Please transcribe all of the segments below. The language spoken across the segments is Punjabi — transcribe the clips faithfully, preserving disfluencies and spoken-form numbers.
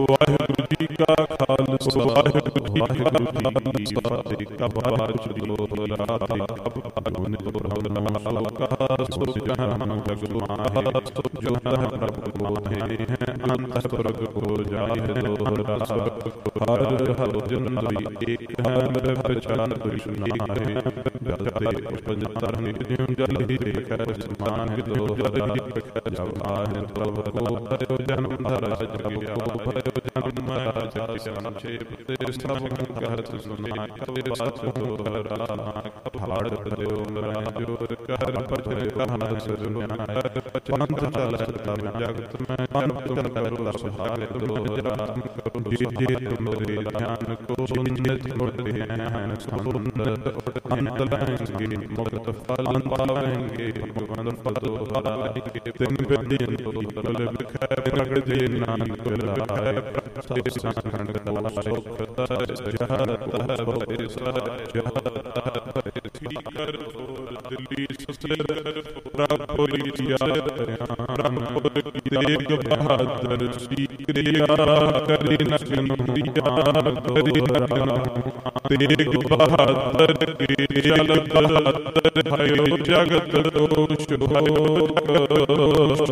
ਵਾਹਿਗੁਰੂ ਜੀ ਕਾ ਖਾਲਸਾ ਵਾਹਿਗੁਰੂ ਜੀ ਕੀ ਫਤਿਹ। ਕਬ ਅਰਜੋ ਰਾਤੇ ਕਬ ਅਗੁਨ ਪੁਰਬ ਕਾ ਸੋ ਜਹਾਨ ਜਗਮਾਇਆ ਸੋ ਜੋ ਪ੍ਰਭੂ ਮਾਹੇ ਅੰਤ ਪ੍ਰਗ ਕੋ ਜਾਏ ਦੋਹਰਾ ਸਭ ਹਰ ਹਰ ਜਨ ਲਈ ਏਕ ਹੈ ਮੇਰੇ ਪ੍ਰਚਾਰ ਕ੍ਰਿਸ਼ਨਾਏ ਗਲਤੇ ਉਪਜਤਰ ਨਿਤਿ ਜਲ ਹੀ ਦੇਖੈ ਸਮਾਨ ਦੋ ਜਲ ਹੀ ਜਬ ਆਏ ਤਬ ਕੋ ਭਇਓ ਜਨਮ ਧਰਾ ਜਬ ਕੋ ਭਇਓ ਜਨਮ ਮਹਾਰਾਜ ਸੰਖੇਪ ਤੇ ਸਭ ਕਹਿਤ ਸੁਨਾਇ ਕਬੇ ਸਚ ਹੋ ਰਾਣਾ ਕਪਾੜ ਪੜਿਓ ਰਾਜੋ ਕਹਿ ਪਰਤੇ ਕਹਨ ਸੁਨਾਇ ਪੰਥ ਚਲ ਸਤਿ ਜਗਤ ਮੈਂ ਜਨ ਤੁਮ ਕਰੋ ਸੁਹਾਗ ਦੋ ਰਾਮ ਕਰੋ ਜੀ ਜੀ ਤੁਮਰੇ ਗਿਆਨ ਕੋ ਜਿਨਤ ਮੁਰਤੇ ਹਨ ਸੁੰਦਰ ਅੰਤ ਲੈਂਗੇ ਮੁਕਤ ਫਲ ਪਾਵੇਂਗੇ ਭਗਵਾਨ ਫਲ ਦੋ ਪਾਵੇਂਗੇ ਤਿੰਨ ਬੇਦਿਨ ਤੋਂ ਤਲ ਵਿਖੈ ਪ੍ਰਗਟ ਜੇ ਨਾਨਕ ਲਾਇ ਪ੍ਰਗਟ ਸੰਖੰਡ ਕਲਾ ਸੁਖ ਤਜ ਜਹਰ ਤਹ ਬੋਏ ਸਹ ਜਹਰ ਤਹ ਸ੍ਰੀ ਕਰ ਹੋਰ ਦਿੱਲੀ ਸੁਸਿਰ ਪ੍ਰਭੁਰੀ ਜਿਆਇ ਬ੍ਰਹਮਪੁਰ ਕੀ ਤੇਗ ਬਹਾਦਰ ਸ੍ਰੀ ਕਿਰਿਆ ਕਰੀ ਨਸ਼ਨ ਦੀਆਂ ਕਰੀ ਨਸ਼ਨ ਤੇਗ ਬਹਾਦਰ ਕੀ ਜਲ ਬਹਾਦਰ ਭਇਓ ਜਗਤ ਦੋਸ਼ ਭਇਓ ਜਗਤ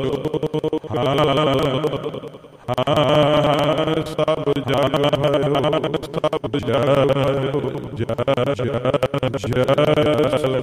ਹਾਂ ਸਭ ਜਗ ਸਭ ਜਗ ਜੈ ਜੈ ਜੈ